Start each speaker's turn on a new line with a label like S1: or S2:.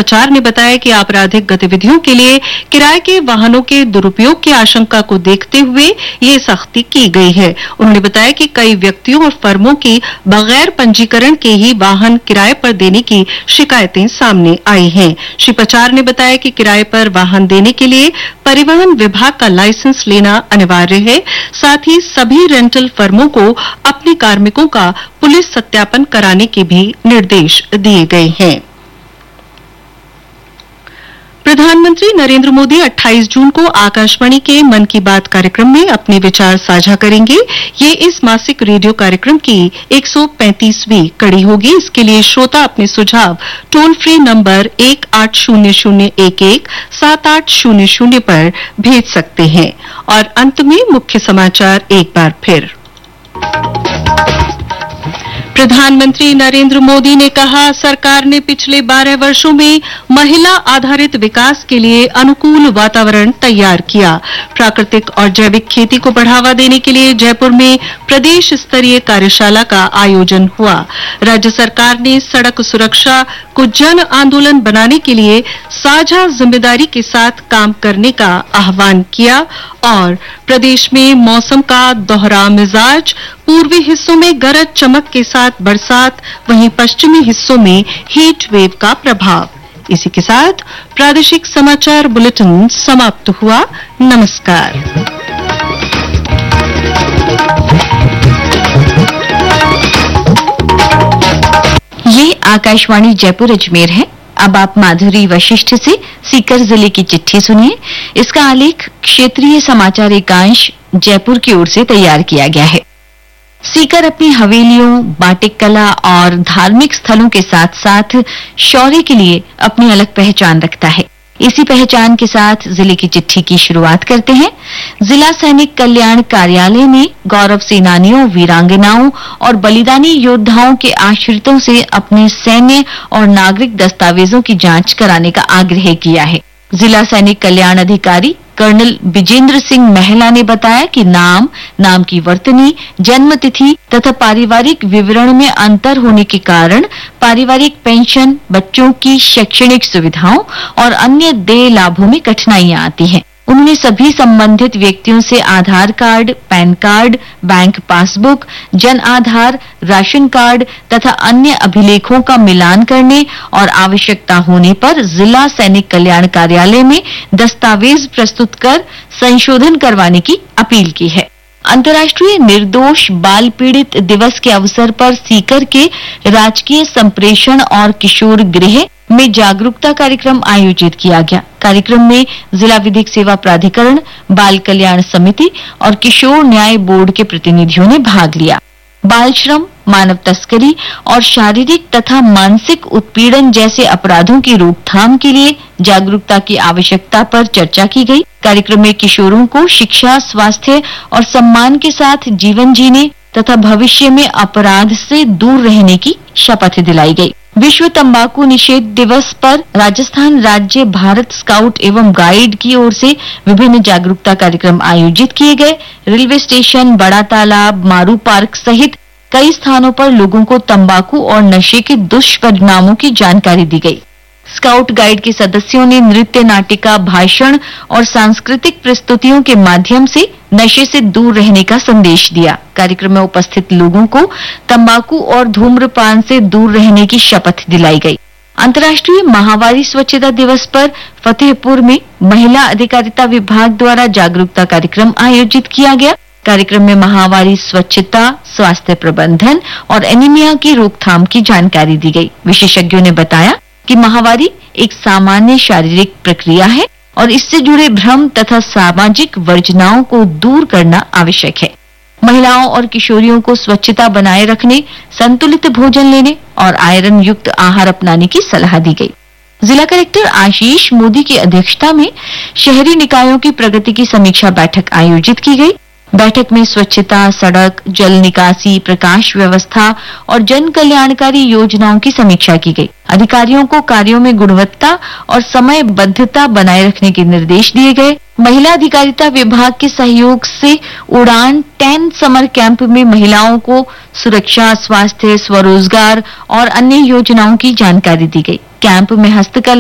S1: पचार ने बताया कि आपराधिक गतिविधियों के लिए किराए के वाहनों के दुरुपयोग की आशंका को देखते हुए ये सख्ती की गई है। उन्होंने बताया कि कई व्यक्तियों और फर्मों की बगैर पंजीकरण के ही वाहन किराए पर देने की शिकायतें सामने आई हैं। श्री पचार ने बताया कि किराए पर वाहन देने के लिए परिवहन विभाग का लाइसेंस लेना अनिवार्य है। साथ ही सभी रेंटल फर्मों को अपने कार्मिकों का पुलिस सत्यापन कराने के भी निर्देश दिए गए हैं। प्रधानमंत्री नरेंद्र मोदी 28 जून को आकाशवाणी के मन की बात कार्यक्रम में अपने विचार साझा करेंगे। ये इस मासिक रेडियो कार्यक्रम की 135वीं कड़ी होगी। इसके लिए श्रोता अपने सुझाव टोल फ्री नंबर 1800117800 पर भेज सकते हैं। और अंत में मुख्य समाचार एक बार फिर। प्रधानमंत्री नरेंद्र मोदी ने कहा, सरकार ने पिछले 12 वर्षों में महिला आधारित विकास के लिए अनुकूल वातावरण तैयार किया। प्राकृतिक और जैविक खेती को बढ़ावा देने के लिए जयपुर में प्रदेश स्तरीय कार्यशाला का आयोजन हुआ। राज्य सरकार ने सड़क सुरक्षा को जन आंदोलन बनाने के लिए साझा जिम्मेदारी के साथ काम करने का आह्वान किया। और प्रदेश में मौसम का दोहरा मिजाज, पूर्वी हिस्सों में गरज चमक के साथ बरसात, वहीं पश्चिमी हिस्सों में हीट वेव का प्रभाव। इसी के साथ प्रादेशिक समाचार बुलेटिन समाप्त हुआ। नमस्कार।
S2: ये आकाशवाणी जयपुर अजमेर है। अब आप माधुरी वशिष्ठ से सीकर जिले की चिट्ठी सुनिए। इसका आलेख क्षेत्रीय समाचार एकांश जयपुर की ओर से तैयार किया गया है। सीकर अपनी हवेलियों, बाटिक कला और धार्मिक स्थलों के साथ साथ शौर्य के लिए अपनी अलग पहचान रखता है। इसी पहचान के साथ जिले की चिट्ठी की शुरुआत करते हैं। जिला सैनिक कल्याण कार्यालय ने गौरव सेनानियों, वीरांगनाओं और बलिदानी योद्धाओं के आश्रितों से अपने सैन्य और नागरिक दस्तावेजों की जांच कराने का आग्रह किया है। जिला सैनिक कल्याण अधिकारी कर्नल विजेंद्र सिंह महला ने बताया कि नाम की वर्तनी, जन्म तिथि तथा पारिवारिक विवरण में अंतर होने के कारण पारिवारिक पेंशन, बच्चों की शैक्षणिक सुविधाओं और अन्य देय लाभों में कठिनाइयां आती हैं। उन्होंने सभी संबंधित व्यक्तियों से आधार card, pan card, bank passbook, Jan Aadhaar, ration card तथा अन्य अभिलेखों का मिलान करने और आवश्यकता होने पर जिला सैनिक कल्याण कार्यालय में दस्तावेज प्रस्तुत कर संशोधन करवाने की अपील की है। अंतर्राष्ट्रीय निर्दोष बाल पीड़ित दिवस के अवसर पर सीकर के राजकीय संप्रेषण और किशोर गृह में जागरूकता कार्यक्रम आयोजित किया गया। कार्यक्रम में जिला विधिक सेवा प्राधिकरण, बाल कल्याण समिति और किशोर न्याय बोर्ड के प्रतिनिधियों ने भाग लिया। बाल श्रम, मानव तस्करी और शारीरिक तथा मानसिक उत्पीड़न जैसे अपराधों की रोकथाम के लिए जागरूकता की आवश्यकता पर चर्चा की गई। कार्यक्रम में किशोरों को शिक्षा, स्वास्थ्य और सम्मान के साथ जीवन जीने तथा भविष्य में अपराध से दूर रहने की शपथ दिलाई गई। विश्व तंबाकू निषेध दिवस पर राजस्थान राज्य भारत स्काउट एवं गाइड की ओर से विभिन्न जागरूकता कार्यक्रम आयोजित किए गए। रेलवे स्टेशन, बड़ा तालाब, मारू पार्क सहित कई स्थानों पर लोगों को तंबाकू और नशे के दुष्परिणामों की जानकारी दी गई। स्काउट गाइड के सदस्यों ने नृत्य, नाटिका, भाषण और सांस्कृतिक प्रस्तुतियों के माध्यम से नशे से दूर रहने का संदेश दिया। कार्यक्रम में उपस्थित लोगों को तंबाकू और धूम्रपान से दूर रहने की शपथ दिलाई गई। अंतर्राष्ट्रीय माहवारी स्वच्छता दिवस पर फतेहपुर में महिला अधिकारिता विभाग द्वारा जागरूकता कार्यक्रम आयोजित किया गया। कार्यक्रम में माहवारी स्वच्छता, स्वास्थ्य प्रबंधन और एनीमिया की रोकथाम की जानकारी दी गई। विशेषज्ञों ने बताया कि माहवारी एक सामान्य शारीरिक प्रक्रिया है और इससे जुड़े भ्रम तथा सामाजिक वर्जनाओं को दूर करना आवश्यक है। महिलाओं और किशोरियों को स्वच्छता बनाए रखने, संतुलित भोजन लेने और आयरन युक्त आहार अपनाने की सलाह दी गई। जिला कलेक्टर आशीष मोदी की अध्यक्षता में शहरी निकायों की प्रगति की समीक्षा बैठक आयोजित की गई। बैठक में स्वच्छता, सड़क, जल निकासी, प्रकाश व्यवस्था और जन कल्याणकारी योजनाओं की समीक्षा की गई। अधिकारियों को कार्यों में गुणवत्ता और समयबद्धता बनाए रखने के निर्देश दिए गए। महिला अधिकारिता विभाग के सहयोग से उड़ान 10 समर कैंप में महिलाओं को सुरक्षा, स्वास्थ्य, स्वरोजगार और अन्य योजनाओं की जानकारी दी गई। कैंप में हस्तकला